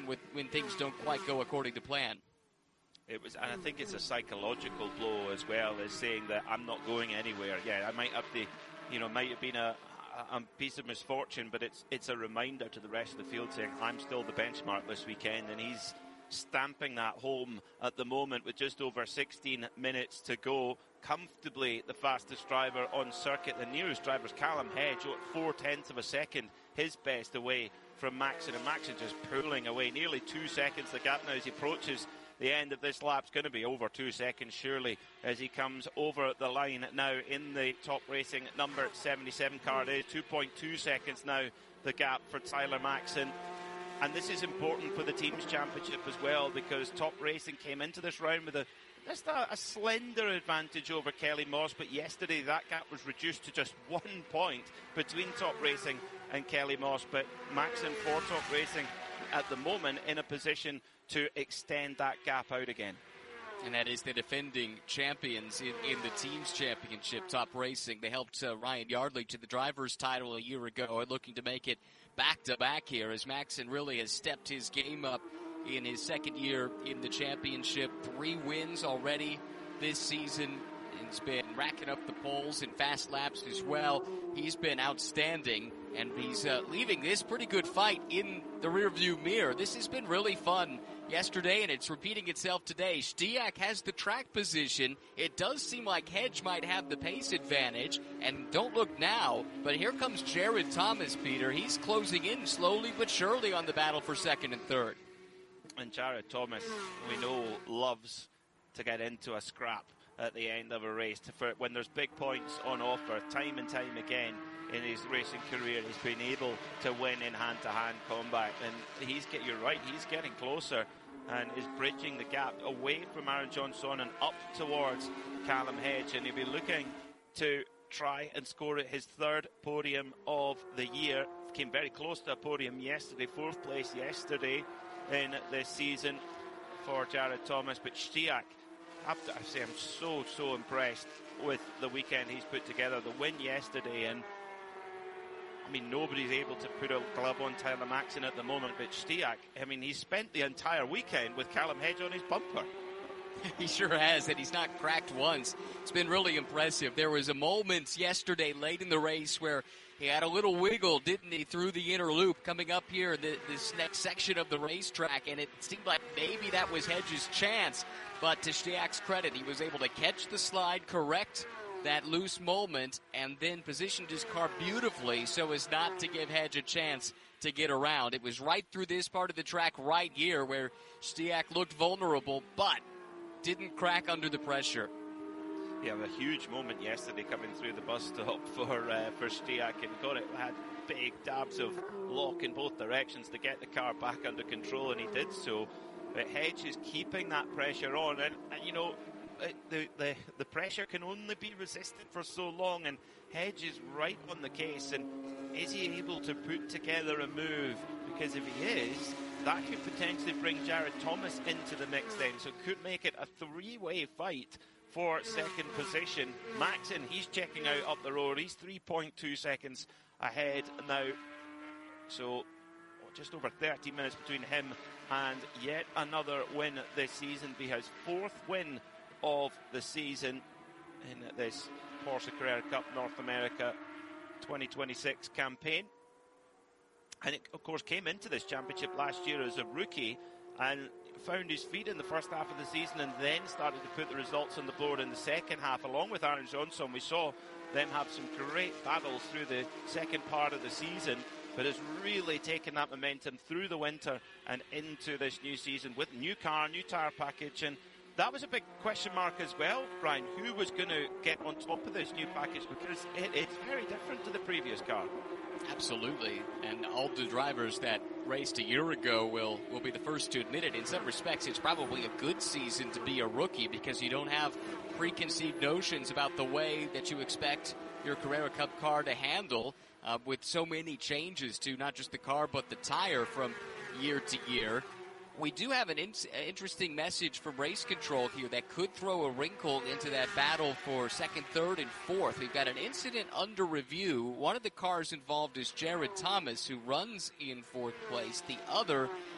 when things don't quite go according to plan. It was, and I think it's a psychological blow as well, as saying that I'm not going anywhere. Yeah, I might have the, might have been a piece of misfortune, but it's a reminder to the rest of the field saying I'm still the benchmark this weekend, and he's stamping that home at the moment with just over 16 minutes to go. Comfortably the fastest driver on circuit. The nearest driver is Callum Hedge at 0.4 of a second, his best away from Maxon, and Maxon just pulling away. Nearly 2 seconds the gap now as he approaches the end of this lap's going to be over 2 seconds surely as he comes over the line now in the Top Racing number 77 car. It is 2.2 seconds now the gap for Tyler Maxon, and this is important for the team's championship as well, because Top Racing came into this round with just a slender advantage over Kelly Moss, but yesterday that gap was reduced to just 1 point between Top Racing and Kelly Moss. But Maxon for Top Racing at the moment in a position to extend that gap out again. And that is the defending champions in the team's championship, Top Racing. They helped Ryan Yardley to the driver's title a year ago, and looking to make it back-to-back here as Maxon really has stepped his game up in his second year in the championship. 3 wins already this season. He's been racking up the poles in fast laps as well. He's been outstanding, and he's leaving this pretty good fight in the rearview mirror. This has been really fun yesterday, and it's repeating itself today. Stiak has the track position. It does seem like Hedge might have the pace advantage, and don't look now, but here comes Jared Thomas, Peter. He's closing in slowly but surely on the battle for second and third. And Jared Thomas, we know, loves to get into a scrap at the end of a race. When there's big points on offer, time and time again in his racing career, he's been able to win in hand-to-hand combat. And you're right, he's getting closer and is bridging the gap away from Aaron Johnson and up towards Callum Hedge. And he'll be looking to try and score his 3rd podium of the year. Came very close to a podium yesterday, 4th place yesterday in this season for Jared Thomas. But Stiak, I have to say, I'm so impressed with the weekend he's put together. The win yesterday, and I mean, nobody's able to put a glove on Tyler Maxon at the moment, but Stiak, I mean, he's spent the entire weekend with Callum Hedge on his bumper. He sure has, and he's not cracked once. It's been really impressive. There was a moment yesterday late in the race where he had a little wiggle, didn't he, through the inner loop coming up here in this next section of the racetrack, and it seemed like maybe that was Hedge's chance. But to Stiak's credit, he was able to catch the slide, correct that loose moment, and then positioned his car beautifully so as not to give Hedge a chance to get around. It was right through this part of the track right here where Stiak looked vulnerable, but didn't crack under the pressure. Yeah, a huge moment yesterday coming through the bus stop for Stiak, and had big dabs of lock in both directions to get the car back under control, and he did so. But Hedge is keeping that pressure on, and you know, the pressure can only be resisted for so long, and Hedge is right on the case. And is he able to put together a move? Because if he is, that could potentially bring Jared Thomas into the mix then, so it could make it a 3-way fight for second position. Maxon, he's checking out up the road. He's 3.2 seconds ahead now, so just over 30 minutes between him and yet another win this season. Be his 4th win of the season in this Porsche Carrera Cup North America 2026 campaign. And it, of course, came into this championship last year as a rookie and found his feet in the first half of the season, and then started to put the results on the board in the second half. Along with Aaron Johnson, we saw them have some great battles through the second part of the season, but has really taken that momentum through the winter and into this new season with new car, new tyre package. And that was a big question mark as well, Brian. Who was going to get on top of this new package? Because it's very different to the previous car. Absolutely, and all the drivers that raced a year ago will be the first to admit it. In some respects, it's probably a good season to be a rookie because you don't have preconceived notions about the way that you expect your Carrera Cup car to handle with so many changes to not just the car but the tire from year to year. We do have an interesting message from Race Control here that could throw a wrinkle into that battle for second, third, and fourth. We've got an incident under review. One of the cars involved is Jared Thomas, who runs in 4th place. The other